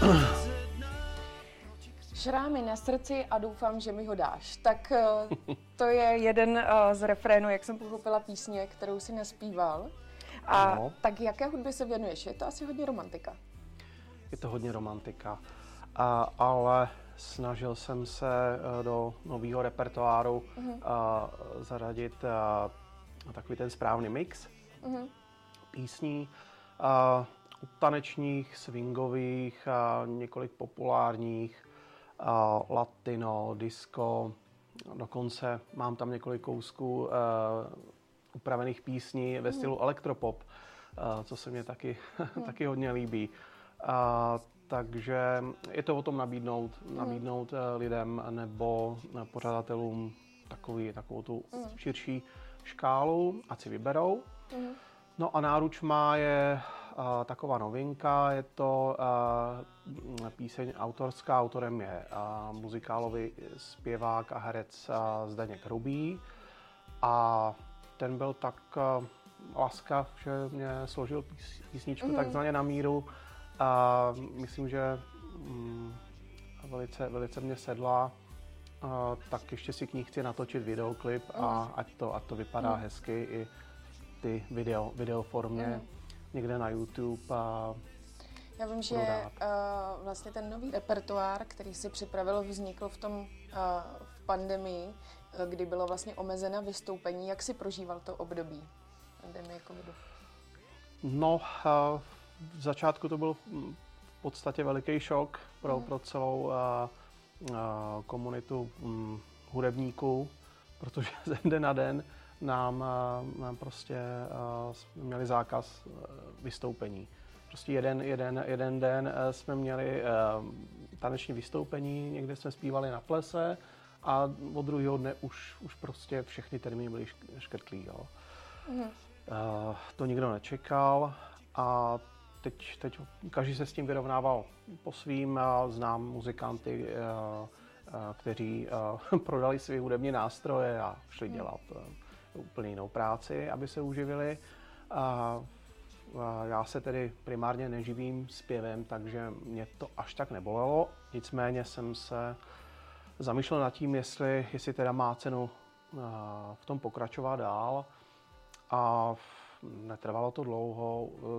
Šrámy na srdci a doufám, že mi ho dáš. Tak to je jeden z refrénů, jak jsem pochopila písně, kterou si naspíval. A No. tak jaké hudbě se věnuješ? Je to asi hodně romantika. Je to hodně romantika, ale snažil jsem se do nového repertoáru zaradit takový ten správný mix písní, tanečních, swingových, několik populárních, latino, disco, dokonce mám tam několik kousků upravených písní ve stylu elektropop, co se mě taky hodně líbí. Takže je to o tom nabídnout lidem nebo pořadatelům takovou tu širší škálu, ať si vyberou. No a náručma je taková novinka, je to píseň autorská, autorem je muzikálový zpěvák a herec Zdeněk Hrubý. A ten byl tak laskav, že mě složil písničku takzvaně na míru. Myslím, že velice mě sedla, tak ještě si k ní chci natočit videoklip a ať to vypadá hezky i v ty videoformě někde na YouTube. Já vím, že vlastně ten nový repertoár, který si připravil, vznikl v pandemii, kdy bylo vlastně omezena vystoupení. Jak si prožíval to období pandemie covidu? No, v začátku to byl v podstatě veliký šok pro celou komunitu hudebníků, protože ze dne na den nám prostě měli zákaz vystoupení. Prostě jeden den jsme měli taneční vystoupení, někde jsme zpívali na plese a od druhého dne už prostě všechny termíny byly škrtlí. Jo. To nikdo nečekal a teď každý se s tím vyrovnával po svým. Znám muzikanty, kteří prodali své hudební nástroje a šli dělat úplně jinou práci, aby se uživili. Já se tedy primárně neživím zpěvem, takže mě to až tak nebolelo. Nicméně jsem se zamýšlel nad tím, jestli teda má cenu v tom pokračovat dál. A netrvalo to dlouho.